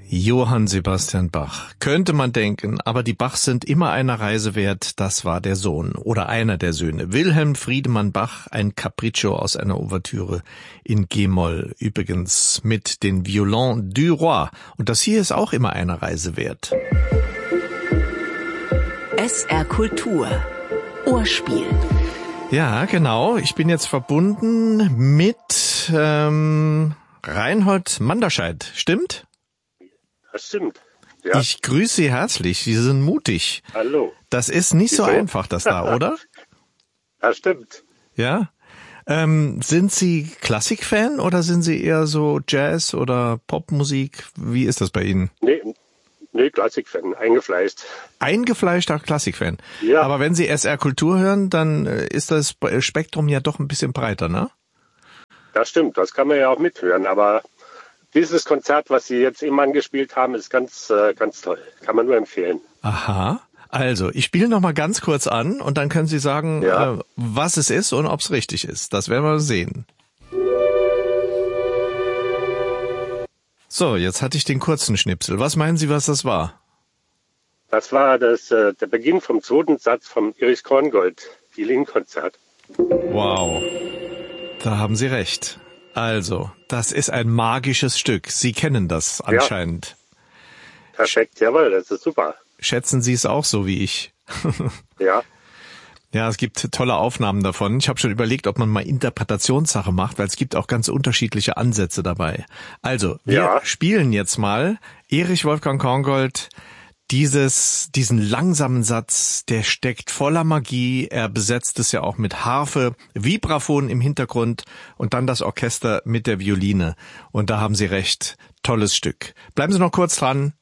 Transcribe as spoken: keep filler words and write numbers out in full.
Johann Sebastian Bach. Könnte man denken, aber die Bachs sind immer einer Reise wert. Das war der Sohn oder einer der Söhne. Wilhelm Friedemann Bach, ein Capriccio aus einer Ouvertüre in G-Moll. Übrigens mit den Violons du Roi. Und das hier ist auch immer einer Reise wert. S R Kultur. Ohrspiel. Ja, genau. Ich bin jetzt verbunden mit ähm, Reinhold Manderscheid. Stimmt? Das stimmt. Ja. Ich grüße Sie herzlich. Sie sind mutig. Hallo. Das ist nicht Wieso? so einfach, das da, oder? Das stimmt. Ja. Ähm, sind Sie Klassikfan oder sind Sie eher so Jazz oder Popmusik? Wie ist das bei Ihnen? Nee, nee Klassikfan, eingefleischt. Eingefleischter Klassikfan. Ja. Aber wenn Sie S R Kultur hören, dann ist das Spektrum ja doch ein bisschen breiter, ne? Das stimmt, das kann man ja auch mithören. Aber dieses Konzert, was Sie jetzt eben angespielt haben, ist ganz, äh, ganz toll. Kann man nur empfehlen. Aha. Also, ich spiele noch mal ganz kurz an und dann können Sie sagen, Ja. äh, was es ist und ob es richtig ist. Das werden wir sehen. So, jetzt hatte ich den kurzen Schnipsel. Was meinen Sie, was das war? Das war das, äh, der Beginn vom zweiten Satz vom Erich Korngold Violinkonzert. Wow. Da haben Sie recht. Also, das ist ein magisches Stück. Sie kennen das anscheinend. Perfekt, jawohl, das ist super. Schätzen Sie es auch so wie ich? Ja, Ja, es gibt tolle Aufnahmen davon. Ich habe schon überlegt, ob man mal Interpretationssache macht, weil es gibt auch ganz unterschiedliche Ansätze dabei. Also, wir Ja. spielen jetzt mal Erich Wolfgang Korngold. Dieses, diesen langsamen Satz, der steckt voller Magie. Er besetzt es ja auch mit Harfe, Vibraphon im Hintergrund und dann das Orchester mit der Violine. Und da haben Sie recht. Tolles Stück. Bleiben Sie noch kurz dran.